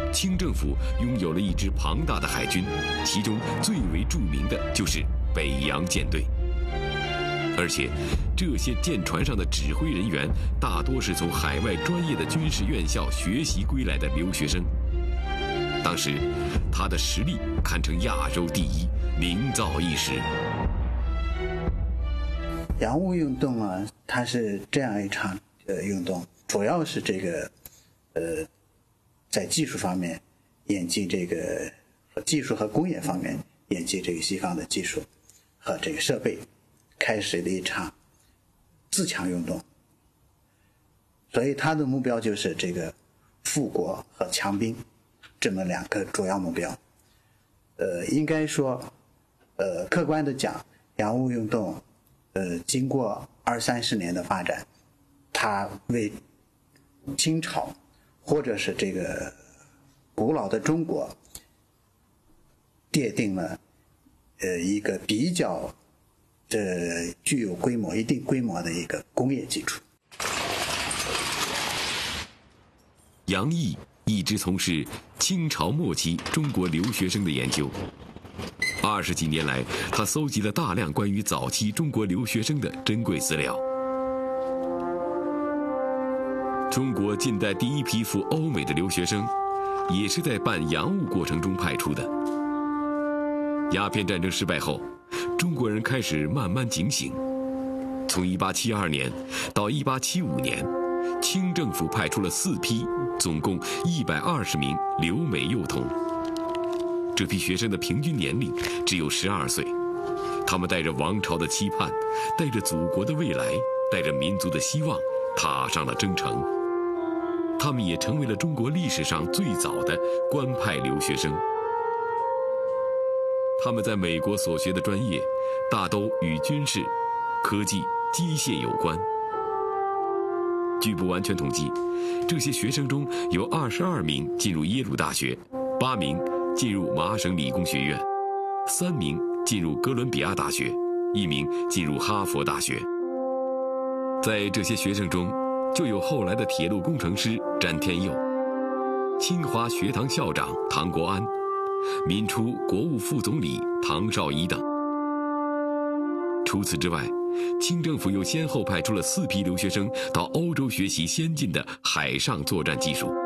清政府拥有了一支庞大的海军，其中最为著名的就是北洋舰队。而且，这些舰船上的指挥人员大多是从海外专业的军事院校学习归来的留学生。当时，他的实力堪称亚洲第一，名噪一时。 洋务运动啊，它是这样一场运动，主要是这个在技术方面演进这个技术和工业方面演进这个西方的技术和这个设备，开始的一场自强运动。所以它的目标就是这个富国和强兵这么两个主要目标。应该说客观的讲，洋务运动经过20-30年的发展，它为清朝或者是这个古老的中国奠定了一个比较具有一定规模的一个工业基础。 杨毅一直从事清朝末期中国留学生的研究。20几年来，他搜集了大量关于早期中国留学生的珍贵资料。中国近代第一批赴欧美的留学生，也是在办洋务过程中派出的。鸦片战争失败后，中国人开始慢慢警醒。从1872年到1875年，清政府派出了4批，总共120名留美幼童。这批学生的平均年龄只有12岁，他们带着王朝的期盼，带着祖国的未来，带着民族的希望，踏上了征程。他们也成为了中国历史上最早的官派留学生。他们在美国所学的专业，大都与军事、科技、机械有关。据不完全统计，这些学生中有22名进入耶鲁大学，8名进入麻省理工学院，3名进入哥伦比亚大学，1名进入哈佛大学。在这些学生中，就有后来的铁路工程师詹天佑、清华学堂校长唐国安、民初国务副总理唐绍仪等。除此之外，清政府又先后派出了4批留学生到欧洲学习先进的海上作战技术。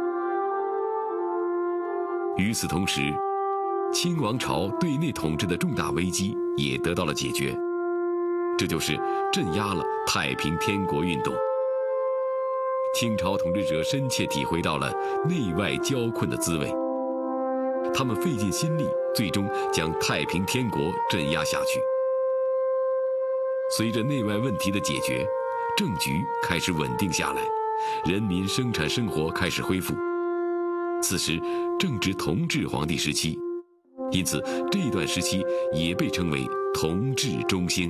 与此同时，清王朝对内统治的重大危机也得到了解决，这就是镇压了太平天国运动。清朝统治者深切体会到了内外交困的滋味，他们费尽心力，最终将太平天国镇压下去。随着内外问题的解决，政局开始稳定下来，人民生产生活开始恢复。此时正值同治皇帝时期，因此这段时期也被称为同治中兴。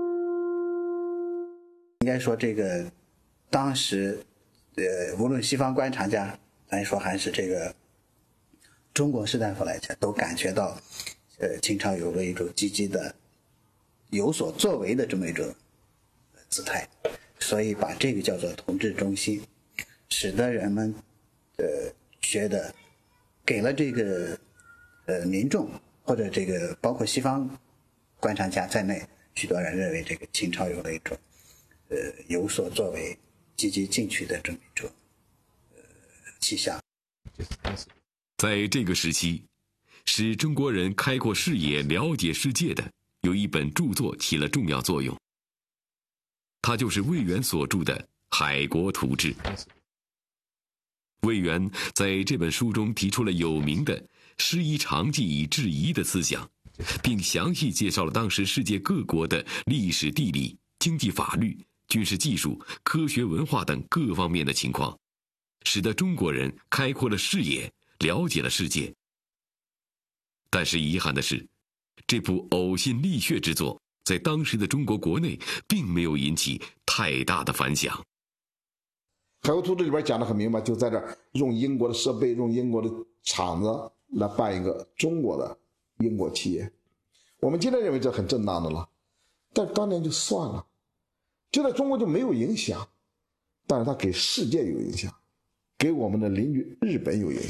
应该说这个当时无论西方观察家来说，还是这个中国士大夫来讲，都感觉到清朝有了一种积极的有所作为的这么一种姿态，所以把这个叫做同治中兴，使得人们觉得给了这个民众或者这个包括西方观察家在内，许多人认为这个清朝有了一种有所作为、积极进取的这么一种气象。 在这个时期，使中国人开阔视野、了解世界的有一本著作起了重要作用，它就是魏源所著的《海国图志》。魏源在这本书中提出了有名的师夷长技以制夷的思想，并详细介绍了当时世界各国的历史、地理、经济、法律、军事技术、科学、文化等各方面的情况，使得中国人开阔了视野，了解了世界。但是遗憾的是，这部呕心沥血之作在当时的中国国内并没有引起太大的反响。 海国图志里边讲得很明白，就在这儿用英国的设备，用英国的厂子来办一个中国的英国企业。我们今天认为这很正当的了，但当年就算了，就在中国就没有影响，但是它给世界有影响，给我们的邻居日本有影响。